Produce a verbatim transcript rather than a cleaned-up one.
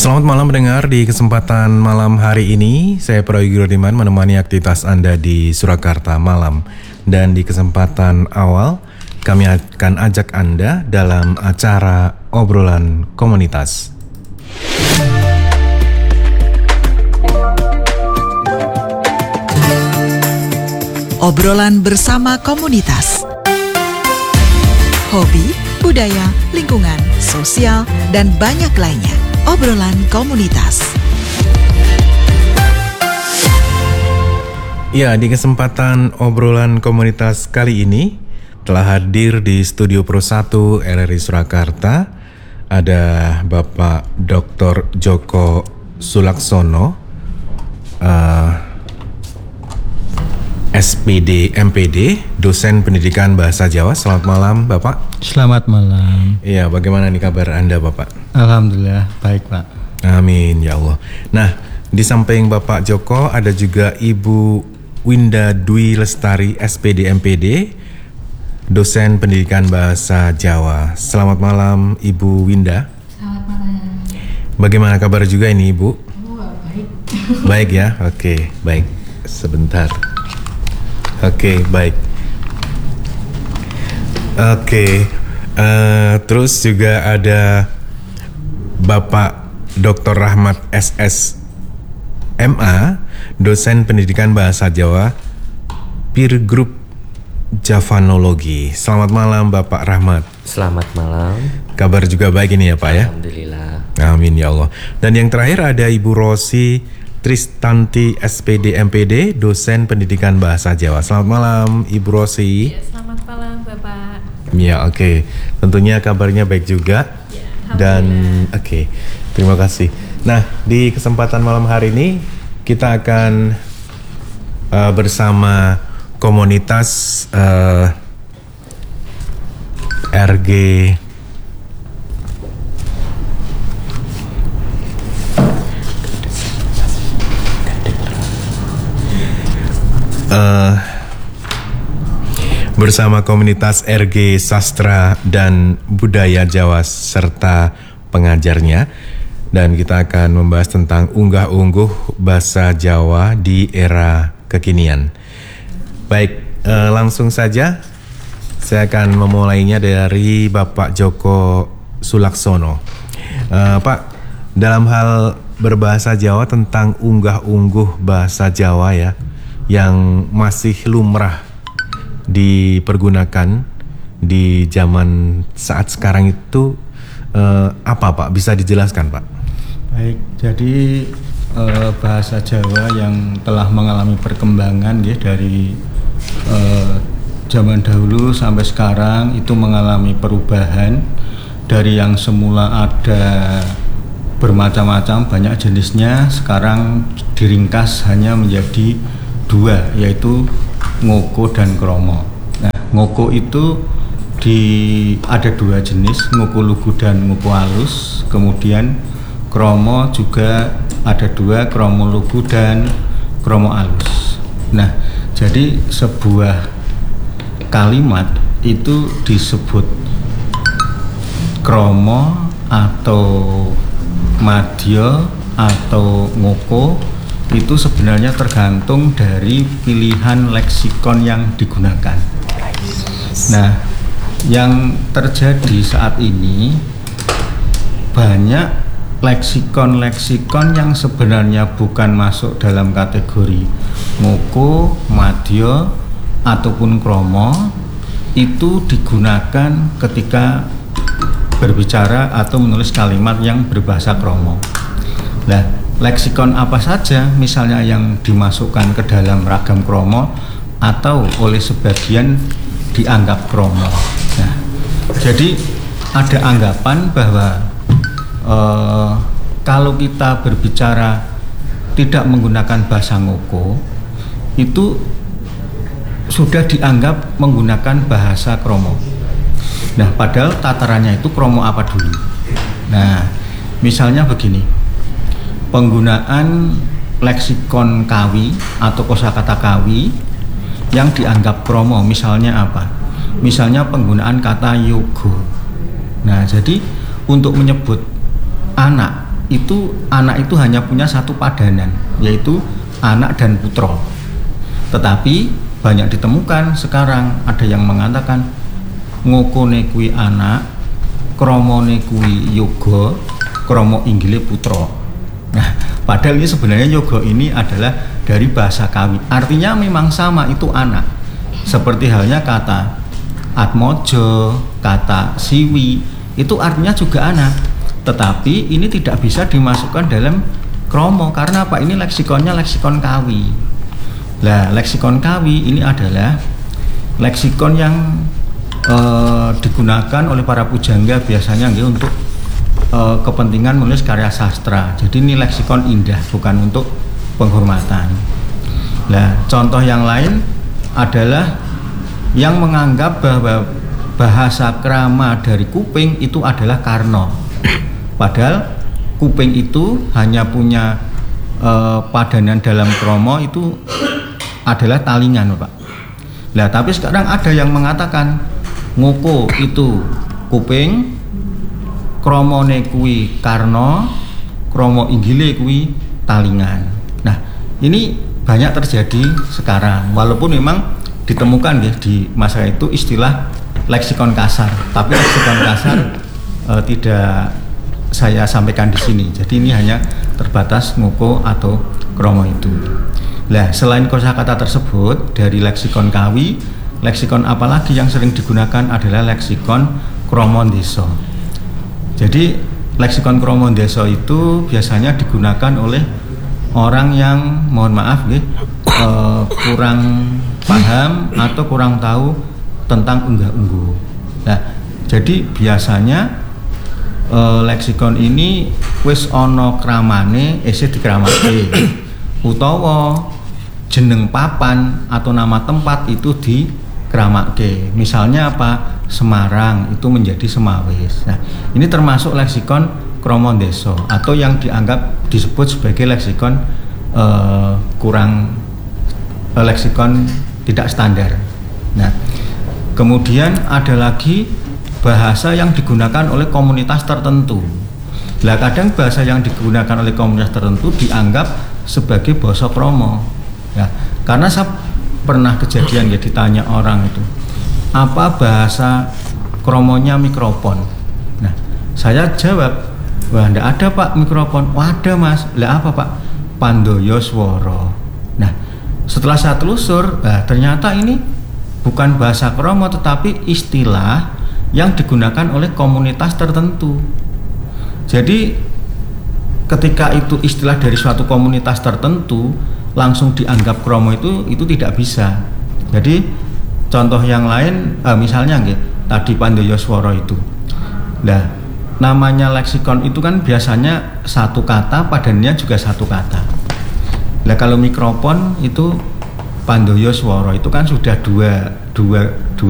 Selamat malam pendengar, di kesempatan malam hari ini saya Prayogi Rodiman menemani aktivitas Anda di Surakarta malam. Dan di kesempatan awal kami akan ajak Anda dalam acara obrolan komunitas. Obrolan bersama komunitas. Hobi, budaya, lingkungan, sosial, dan banyak lainnya. Obrolan komunitas. Ya, di kesempatan obrolan komunitas kali ini telah hadir di Studio Pro satu R R I Surakarta ada Bapak Doktor Joko Sulaksono, uh, S P D M P D, dosen pendidikan bahasa Jawa. Selamat malam Bapak. Selamat malam. Iya, bagaimana nih kabar Anda Bapak? Alhamdulillah baik Pak. Amin ya Allah. Nah, di samping Bapak Joko ada juga Ibu Winda Dwi Lestari, S P D M P D, dosen pendidikan bahasa Jawa. Selamat malam Ibu Winda. Selamat malam. Bagaimana kabar juga ini Ibu? Oh, baik. Baik ya, oke, baik. Sebentar. Oke, baik. Oke, uh, terus juga ada Bapak Doktor Rahmat S S M A, dosen pendidikan bahasa Jawa, Peer Group Javanologi. Selamat malam Bapak Rahmat. Selamat malam. Kabar juga baik ini ya Pak ya? Alhamdulillah. Amin ya Allah. Dan yang terakhir ada Ibu Rosi Tristanti, S P D M P D, dosen pendidikan bahasa Jawa. Selamat malam Ibu Rosi. Ya, selamat malam Bapak. Ya, oke. Okay. Tentunya kabarnya baik juga. Ya, dan oke, okay. Terima kasih. Nah, di kesempatan malam hari ini kita akan uh, bersama komunitas uh, R G Uh, bersama komunitas R G Sastra dan Budaya Jawa serta pengajarnya, dan kita akan membahas tentang unggah-ungguh bahasa Jawa di era kekinian. Baik, uh, langsung saja saya akan memulainya dari Bapak Joko Sulaksono. uh, Pak, dalam hal berbahasa Jawa, tentang unggah-ungguh bahasa Jawa ya, yang masih lumrah dipergunakan di zaman saat sekarang itu eh, apa Pak? Bisa dijelaskan Pak? Baik, jadi eh, bahasa Jawa yang telah mengalami perkembangan ya, dari eh, zaman dahulu sampai sekarang itu mengalami perubahan. Dari yang semula ada bermacam-macam banyak jenisnya, sekarang diringkas hanya menjadi dua, yaitu ngoko dan kromo. Nah, ngoko itu di ada dua jenis, ngoko lugu dan ngoko halus. Kemudian kromo juga ada dua, kromo lugu dan kromo halus. Nah, jadi sebuah kalimat itu disebut kromo atau madya atau ngoko, itu sebenarnya tergantung dari pilihan leksikon yang digunakan. Nah, yang terjadi saat ini banyak leksikon-leksikon yang sebenarnya bukan masuk dalam kategori ngoko, madya ataupun kromo, itu digunakan ketika berbicara atau menulis kalimat yang berbahasa kromo. Nah, leksikon apa saja misalnya yang dimasukkan ke dalam ragam kromo atau oleh sebagian dianggap kromo. Nah, jadi ada anggapan bahwa eh, kalau kita berbicara tidak menggunakan bahasa ngoko, itu sudah dianggap menggunakan bahasa kromo. Nah, padahal tatarannya itu kromo apa dulu. Nah, misalnya begini, penggunaan leksikon kawi atau kosakata kawi yang dianggap kromo, misalnya apa? Misalnya penggunaan kata yoga. Nah, jadi untuk menyebut anak itu anak itu hanya punya satu padanan, yaitu anak dan putra. Tetapi banyak ditemukan sekarang ada yang mengatakan ngokone kuwi anak, kromone kuwi yoga, kromo inggile putra. Nah, padahal ini sebenarnya yoga ini adalah dari bahasa Kawi. Artinya memang sama, itu anak. Seperti halnya kata atmojo, kata siwi, itu artinya juga anak. Tetapi ini tidak bisa dimasukkan dalam kromo karena apa? Ini leksikonnya leksikon Kawi. Lah, leksikon Kawi ini adalah leksikon yang eh, digunakan oleh para pujangga biasanya nggih untuk eh, kepentingan menulis karya sastra. Jadi ini leksikon indah, bukan untuk penghormatan. Nah, contoh yang lain adalah yang menganggap bahwa bahasa krama dari kuping itu adalah karno. Padahal kuping itu hanya punya eh, padanan dalam kromo itu adalah talingan, Pak. Nah, tapi sekarang ada yang mengatakan ngoko itu kuping, kromone kuwi karno, kromo inggile kuwi talingan. Nah, ini banyak terjadi sekarang, walaupun memang ditemukan ya di masa itu istilah leksikon kasar, tapi leksikon kasar e, tidak saya sampaikan di sini. Jadi ini hanya terbatas ngoko atau kromo itu. Nah, selain kosakata tersebut dari leksikon Kawi, leksikon apalagi yang sering digunakan adalah leksikon Kromondeso. Jadi leksikon Kromondeso itu biasanya digunakan oleh orang yang mohon maaf nih, eh, kurang paham atau kurang tahu tentang unggah-ungguh. Nah, jadi biasanya eh, leksikon ini wis ono kramane isih dikramake utawa jeneng papan atau nama tempat itu dikramake. Misalnya apa? Semarang itu menjadi Semawis. Nah, ini termasuk leksikon Kromondeso atau yang dianggap disebut sebagai leksikon uh, kurang uh, leksikon tidak standar. Nah, kemudian ada lagi bahasa yang digunakan oleh komunitas tertentu. Lah, kadang bahasa yang digunakan oleh komunitas tertentu dianggap sebagai basa kromo. Ya, karena saya pernah kejadian ya ditanya orang itu, apa bahasa kromonya mikrofon? Nah, saya jawab, wah enggak ada Pak mikrofon. Wah ada Mas. Lah apa Pak? Pandoyo swara. Nah, setelah saya telusur, nah, ternyata ini bukan bahasa kromo tetapi istilah yang digunakan oleh komunitas tertentu. Jadi ketika itu istilah dari suatu komunitas tertentu langsung dianggap kromo itu itu tidak bisa. Jadi contoh yang lain eh, misalnya nggih, tadi Pandoyo swara itu. Nah, namanya leksikon itu kan biasanya satu kata padannya juga satu kata. Nah, kalau mikrofon itu Pandoyo swara itu kan sudah dua dua